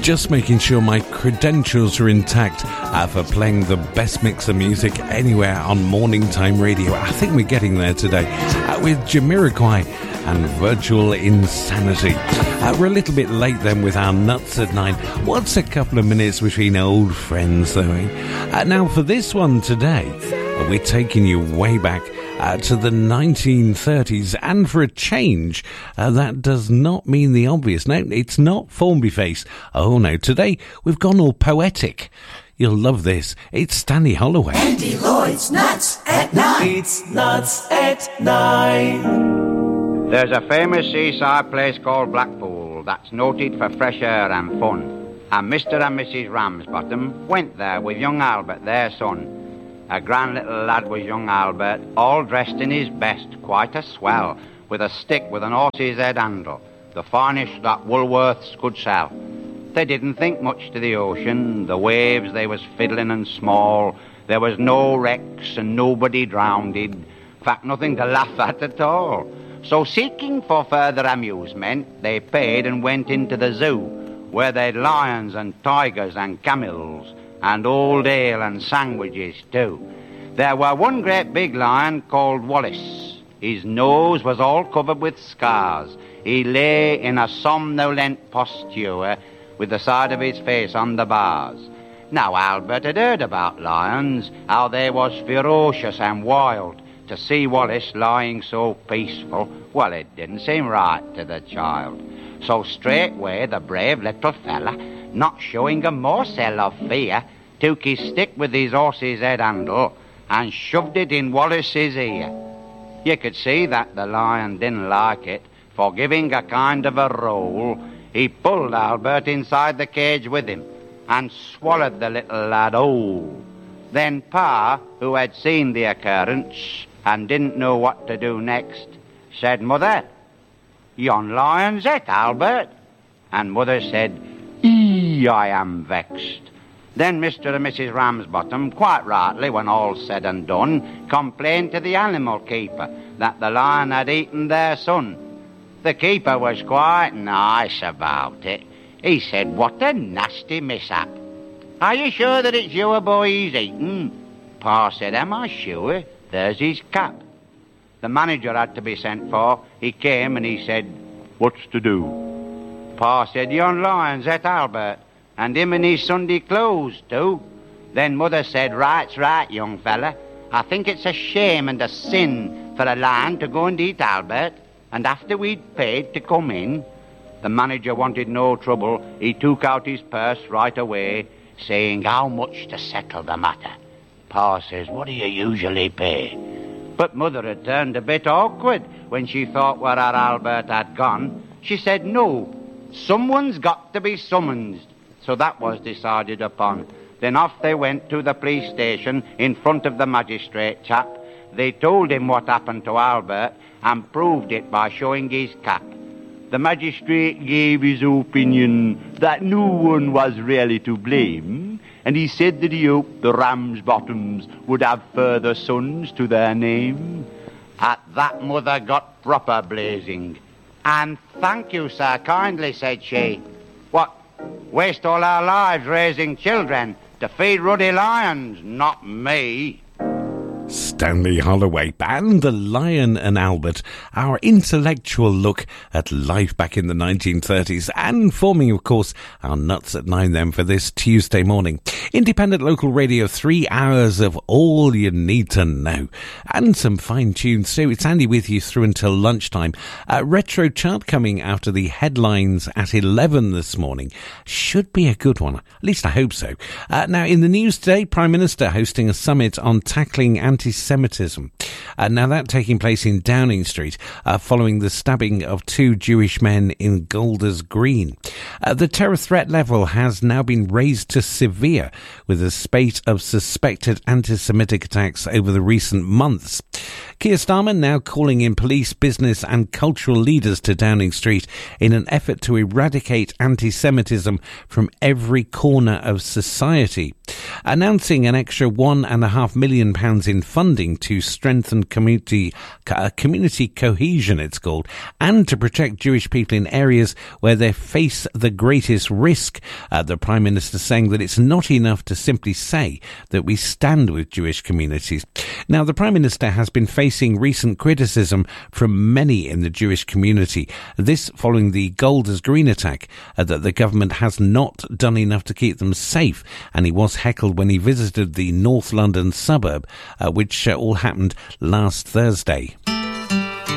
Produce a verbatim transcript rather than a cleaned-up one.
Just making sure my credentials are intact uh, for playing the best mix of music anywhere on Morning Time Radio. I think we're getting there today uh, with Jamiroquai and Virtual Insanity. Uh, we're a little bit late then with our Nuts at Nine. What's a couple of minutes between old friends, though? Eh? Uh, now, for this one today, uh, we're taking you way back Uh, to the nineteen thirties, and for a change, uh, that does not mean the obvious. No, it's not Formby Face. Oh no, today we've gone all poetic. You'll love this. It's Stanley Holloway. Andy Lloyd's Nuts at Nine. It's Nuts at Nine. There's a famous seaside place called Blackpool that's noted for fresh air and fun. And Mister and Missus Ramsbottom went there with young Albert, their son. A grand little lad was young Albert, all dressed in his best, quite a swell, with a stick with an horse's head handle, the finest that Woolworths could sell. They didn't think much to the ocean, the waves they was fiddling and small, there was no wrecks and nobody drowned, in fact nothing to laugh at at all. So seeking for further amusement, they paid and went into the zoo, where they'd lions and tigers and camels, and old ale and sandwiches too. There were one great big lion called Wallace. His nose was all covered with scars. He lay in a somnolent posture with the side of his face on the bars. Now Albert had heard about lions, how they was ferocious and wild. To see Wallace lying so peaceful, well, it didn't seem right to the child. So straightway the brave little fella, not showing a morsel of fear, took his stick with his horse's head handle and shoved it in Wallace's ear. You could see that the lion didn't like it, for giving a kind of a roll, he pulled Albert inside the cage with him and swallowed the little lad whole. Then Pa, who had seen the occurrence and didn't know what to do next, said, "Mother, yon lion's it, Albert." And Mother said, "Eee, I am vexed." Then Mister and Missus Ramsbottom, quite rightly when all's said and done, complained to the animal keeper that the lion had eaten their son. The keeper was quite nice about it. He said, "What a nasty mishap. Are you sure that it's your boy he's eaten?" Pa said, "Am I sure? There's his cap." The manager had to be sent for. He came and he said, "What's to do?" Pa said, "Yon lion's at Albert, and him in his Sunday clothes too." Then Mother said, "Right's right, young fella. I think it's a shame and a sin for a lion to go and eat Albert." And after we'd paid to come in, the manager wanted no trouble. He took out his purse right away, saying how much to settle the matter. Pa says, "What do you usually pay?" But Mother had turned a bit awkward when she thought where our Albert had gone. She said, "No, someone's got to be summoned." So that was decided upon. Then off they went to the police station in front of the magistrate chap. They told him what happened to Albert and proved it by showing his cap. The magistrate gave his opinion that no one was really to blame, and he said that he hoped the Ramsbottoms would have further sons to their name. At that Mother got proper blazing. "And thank you, sir, kindly," said she. "What, waste all our lives raising children to feed ruddy lions? Not me." Stanley Holloway and The Lion and Albert, our intellectual look at life back in the nineteen thirties, and forming, of course, our Nuts at Nine then for this Tuesday morning. Independent local radio, three hours of all you need to know, and some fine tunes too. It's Andy with you through until lunchtime. A retro chart coming after the headlines at eleven this morning. Should be a good one, at least I hope so. Uh, now, in the news today, Prime Minister hosting a summit on tackling anti anti-Semitism. Uh, now that taking place in Downing Street uh, following the stabbing of two Jewish men in Golders Green. Uh, the terror threat level has now been raised to severe with a spate of suspected anti-Semitic attacks over the recent months. Keir Starmer now calling in police, business and cultural leaders to Downing Street in an effort to eradicate anti-Semitism from every corner of society. announcing an extra one and a half million pounds in funding to strengthen community uh, community cohesion, it's called, and to protect Jewish people in areas where they face the greatest risk. Uh, the Prime Minister saying that it's not enough to simply say that we stand with Jewish communities. Now, the Prime Minister has been facing recent criticism from many in the Jewish community. This following the Golders Green attack, uh, that the government has not done enough to keep them safe, and he was heckled when he visited the North London suburb, uh, which uh, all happened last Thursday.